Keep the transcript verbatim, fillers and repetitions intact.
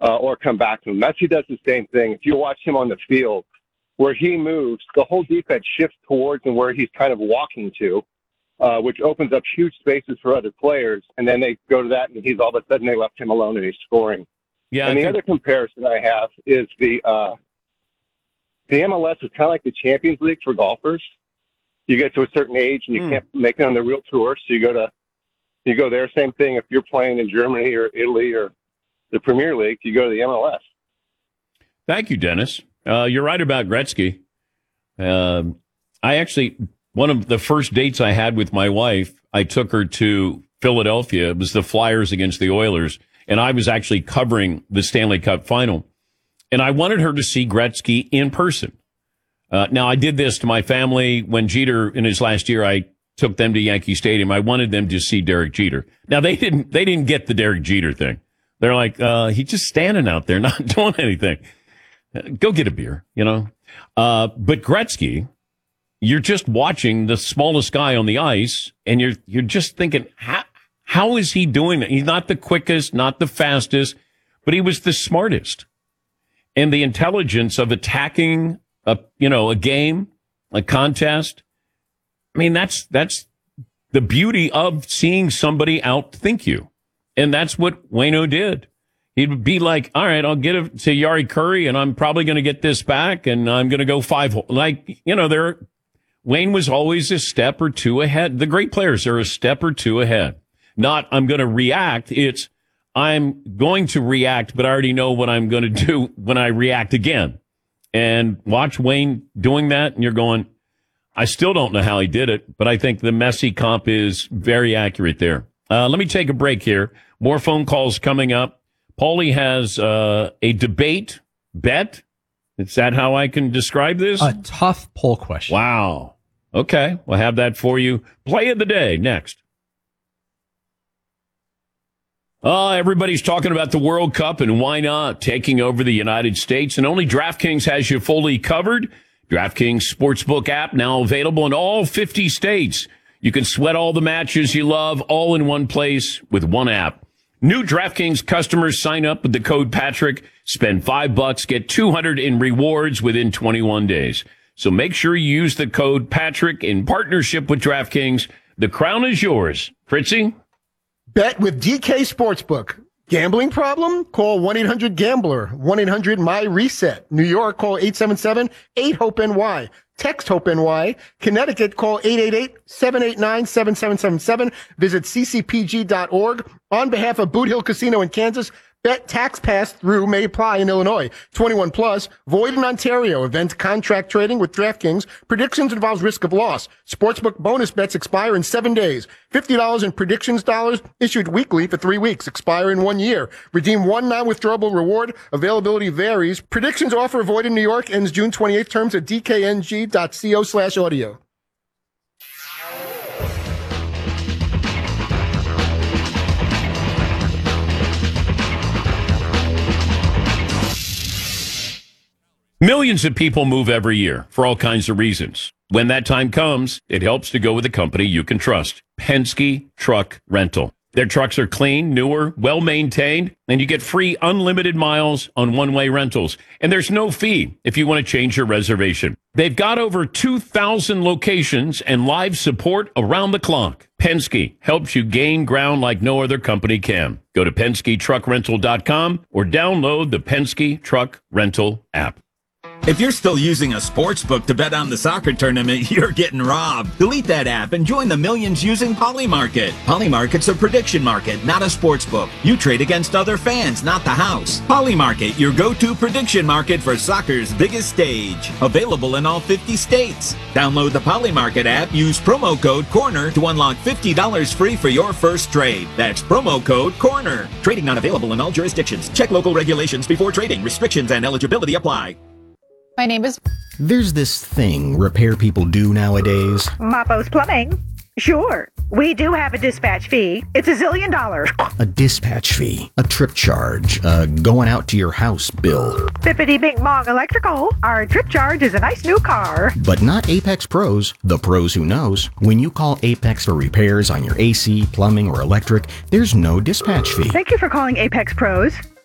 uh, or come back to him. Messi does the same thing. If you watch him on the field, where he moves, the whole defense shifts towards and where he's kind of walking to, uh, which opens up huge spaces for other players. And then they go to that, and he's all of a sudden they left him alone and he's scoring. Yeah. And the other comparison I have is the uh, the M L S is kind of like the Champions League for golfers. You get to a certain age and you mm. can't make it on the real tour, so you go to you go there. Same thing if you're playing in Germany or Italy or the Premier League, you go to the M L S. Thank you, Dennis. Uh, you're right about Gretzky. Uh, I actually, one of the first dates I had with my wife, I took her to Philadelphia. It was the Flyers against the Oilers, and I was actually covering the Stanley Cup final. And I wanted her to see Gretzky in person. Uh, now, I did this to my family when Jeter, in his last year, I took them to Yankee Stadium. I wanted them to see Derek Jeter. Now, they didn't they didn't get the Derek Jeter thing. They're like, uh, he's just standing out there, not doing anything. Go get a beer, you know. Uh, but Gretzky, you're just watching the smallest guy on the ice, and you're you're just thinking, how, how is he doing it? He's not the quickest, not the fastest, but he was the smartest. And the intelligence of attacking a, you know, a game, a contest. I mean, that's, that's the beauty of seeing somebody outthink you. And that's what Waino did. He'd be like, all right, I'll get it to Yari Curry and I'm probably going to get this back and I'm going to go five. Like, you know, there, Wayne was always a step or two ahead. The great players are a step or two ahead. Not, I'm going to react. It's, I'm going to react, but I already know what I'm going to do when I react again. And watch Wayne doing that, and you're going, I still don't know how he did it, but I think the Messi comp is very accurate there. Uh, let me take a break here. More phone calls coming up. Paulie has uh, a debate bet. Is that how I can describe this? A tough poll question. Wow. Okay, we'll have that for you. Play of the day next. Oh, everybody's talking about the World Cup and why not taking over the United States. And only DraftKings has you fully covered. DraftKings Sportsbook app now available in all fifty states. You can sweat all the matches you love all in one place with one app. New DraftKings customers sign up with the code Patrick, spend five bucks, get two hundred in rewards within twenty-one days. So make sure you use the code Patrick in partnership with DraftKings. The crown is yours. Fritzy? Bet with D K Sportsbook. Gambling problem? Call one eight hundred gambler. one eight hundred my reset. New York, call eight seven seven eight hope N Y. Text HOPE-NY. Connecticut, call eight eight eight seven eight nine seven seven seven seven. Visit c c p g dot org. On behalf of Boot Hill Casino in Kansas, bet tax pass through may apply in Illinois. twenty-one plus, void in Ontario. Event contract trading with DraftKings. Predictions involves risk of loss. Sportsbook bonus bets expire in seven days. fifty dollars in predictions dollars issued weekly for three weeks. Expire in one year. Redeem one non-withdrawable reward. Availability varies. Predictions offer void in New York. Ends June twenty-eighth. Terms at d k n g dot co slash audio. Millions of people move every year for all kinds of reasons. When that time comes, it helps to go with a company you can trust. Penske Truck Rental. Their trucks are clean, newer, well-maintained, and you get free unlimited miles on one-way rentals. And there's no fee if you want to change your reservation. They've got over two thousand locations and live support around the clock. Penske helps you gain ground like no other company can. Go to Penske Truck Rental dot com or download the Penske Truck Rental app. If you're still using a sports book to bet on the soccer tournament, you're getting robbed. Delete that app and join the millions using Polymarket. Polymarket's a prediction market, not a sports book. You trade against other fans, not the house. Polymarket, your go-to prediction market for soccer's biggest stage. Available in all fifty states. Download the Polymarket app, use promo code CORNER to unlock fifty dollars free for your first trade. That's promo code CORNER. Trading not available in all jurisdictions. Check local regulations before trading. Restrictions and eligibility apply. My name is... There's this thing repair people do nowadays. Mapo's Plumbing. Sure, we do have a dispatch fee. It's a zillion dollars. A dispatch fee, a trip charge, a going out to your house bill. Bippity Bing Bong Electrical. Our trip charge is a nice new car. But not Apex Pros, the pros who knows. When you call Apex for repairs on your A C, plumbing, or electric, there's no dispatch fee. Thank you for calling Apex Pros.